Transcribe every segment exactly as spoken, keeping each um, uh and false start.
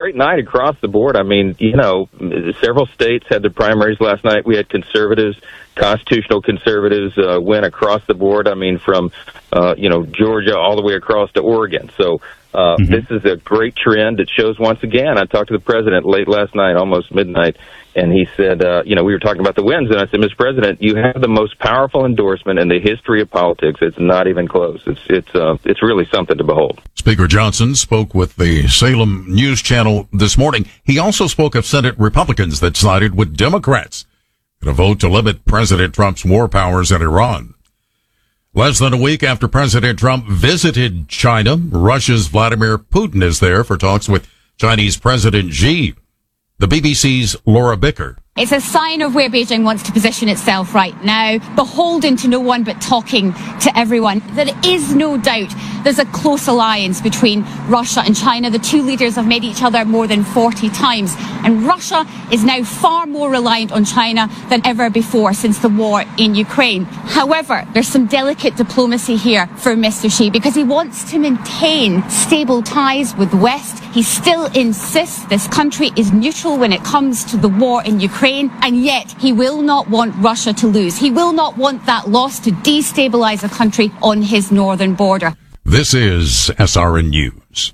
great night across the board. I mean, you know, several states had their primaries last night. We had conservatives, constitutional conservatives uh, win across the board. I mean, from, uh, you know, Georgia all the way across to Oregon. So uh, mm-hmm. this is a great trend. It shows once again. I talked to the president late last night, almost midnight, and he said, uh, you know, we were talking about the wins, and I said, Mister President, you have the most powerful endorsement in the history of politics. It's not even close. It's it's uh, it's really something to behold. Speaker Johnson spoke with the Salem News Channel this morning. He also spoke of Senate Republicans that sided with Democrats in a vote to limit President Trump's war powers in Iran. Less than a week after President Trump visited China, Russia's Vladimir Putin is there for talks with Chinese President Xi. The B B C's Laura Bicker. It's a sign of where Beijing wants to position itself right now, beholden to no one but talking to everyone. There is no doubt there's a close alliance between Russia and China. The two leaders have met each other more than forty times, and Russia is now far more reliant on China than ever before since the war in Ukraine. However, there's some delicate diplomacy here for Mister Xi because he wants to maintain stable ties with the West. He still insists this country is neutral when it comes to the war in Ukraine. And yet he will not want Russia to lose. He will not want that loss to destabilize a country on his northern border. This is S R N News.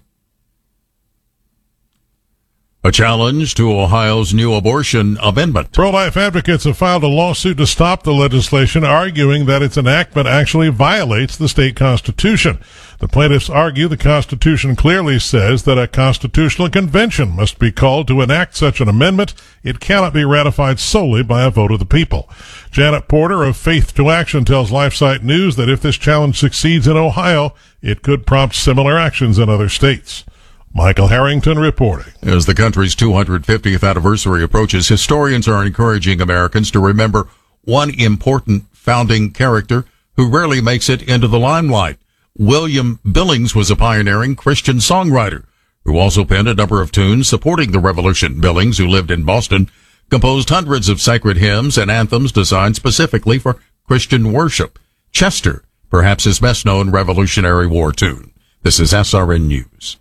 A challenge to Ohio's new abortion amendment. Pro-life advocates have filed a lawsuit to stop the legislation, arguing that its enactment actually violates the state constitution. The plaintiffs argue the Constitution clearly says that a constitutional convention must be called to enact such an amendment. It cannot be ratified solely by a vote of the people. Janet Porter of Faith to Action tells LifeSite News that if this challenge succeeds in Ohio, it could prompt similar actions in other states. Michael Harrington reporting. As the country's two hundred fiftieth anniversary approaches, historians are encouraging Americans to remember one important founding character who rarely makes it into the limelight. William Billings was a pioneering Christian songwriter who also penned a number of tunes supporting the revolution. Billings, who lived in Boston, composed hundreds of sacred hymns and anthems designed specifically for Christian worship. Chester, perhaps his best known Revolutionary War tune. This is S R N News.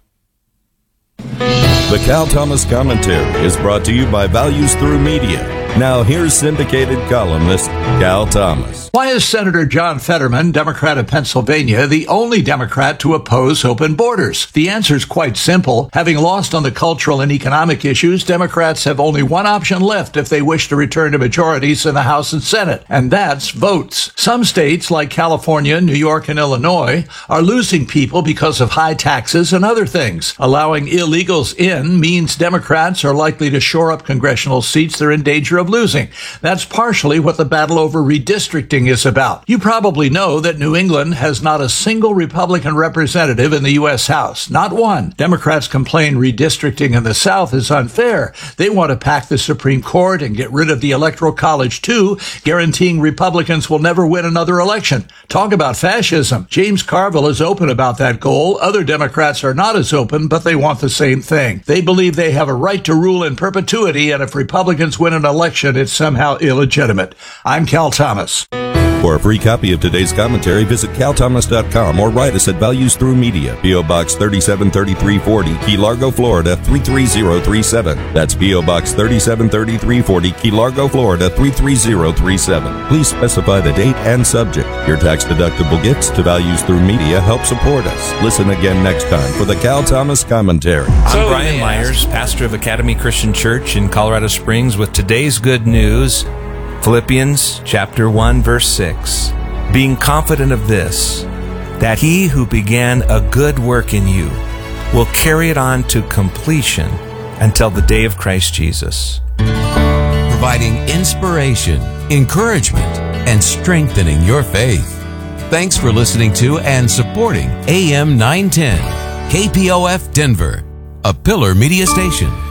The Cal Thomas Commentary is brought to you by Values Through Media. Now here's syndicated columnist Cal Thomas. Why is Senator John Fetterman, Democrat of Pennsylvania, the only Democrat to oppose open borders? The answer is quite simple. Having lost on the cultural and economic issues, Democrats have only one option left if they wish to return to majorities in the House and Senate, and that's votes. Some states, like California, New York, and Illinois, are losing people because of high taxes and other things. Allowing illegals in means Democrats are likely to shore up congressional seats they're in danger of losing. That's partially what the battle over redistricting is about. You probably know that New England has not a single Republican representative in the U S House. Not one. Democrats complain redistricting in the South is unfair. They want to pack the Supreme Court and get rid of the Electoral College too, guaranteeing Republicans will never win another election. Talk about fascism. James Carville is open about that goal. Other Democrats are not as open, but they want the same thing. They believe they have a right to rule in perpetuity, and if Republicans win an election, it's somehow illegitimate. I'm Cal Thomas. For a free copy of today's commentary, visit cal thomas dot com or write us at Values Through Media, P O Box thirty-seven thirty-three forty, Key Largo, Florida three three zero three seven. That's P O Box thirty-seven thirty-three forty, Key Largo, Florida three three zero three seven. Please specify the date and subject. Your tax-deductible gifts to Values Through Media help support us. Listen again next time for the Cal Thomas Commentary. I'm Brian Myers, pastor of Academy Christian Church in Colorado Springs, with today's good news. Philippians chapter one, verse six. Being confident of this, that he who began a good work in you will carry it on to completion until the day of Christ Jesus. Providing inspiration, encouragement, and strengthening your faith. Thanks for listening to and supporting A M nine ten, K P O F Denver, a Pillar Media Station.